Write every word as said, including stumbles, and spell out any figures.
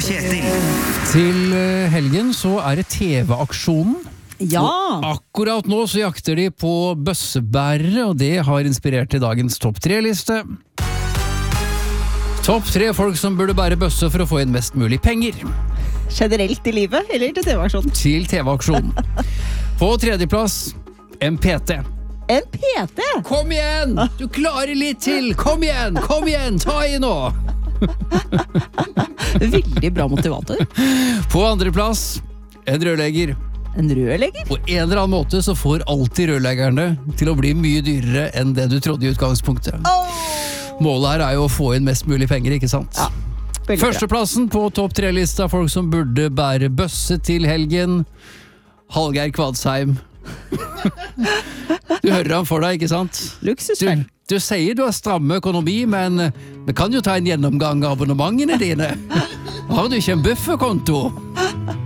og Kjetil. Til helgen så er det T V-aksjonen. Ja! Og akkurat nå så jakter de på bøssebærere, og det har inspirert til dagens topp tre-liste. Topp tre folk som burde bære bøsse for å få inn mest mulig penger. Generelt i livet, eller til T V-aksjonen? Til T V-aksjonen. På tredjeplass, en P T. En P T? Kom igjen! Du klarer litt til! Kom igjen! Kom igjen! Ta i nå! Veldig bra motivator. På andreplass, en rørlegger. En rørlegger? På en eller annen måte så får alltid rørleggerne til å bli mye dyrere enn det du trodde i utgangspunktet. Oh! Målet her er jo å få inn mest mulig penger, ikke sant? Ja, Førsteplassen på topp tre-lista folk som burde bære bøsse til helgen. Hallgeir Kvadsheim. Du hører han for deg, ikke sant? Luksusfell. Du, du sier du har stramme økonomi, men vi kan jo ta en gjennomgang av abonnementene dine. Har du ikke en bufferkonto?